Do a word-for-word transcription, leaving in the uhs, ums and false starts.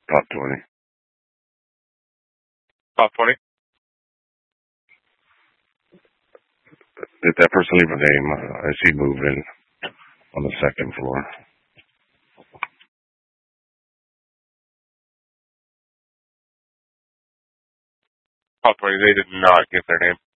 Top twenty. Top twenty. Did that person leave a name? I see moving on the second floor. Top twenty. They did not give their name.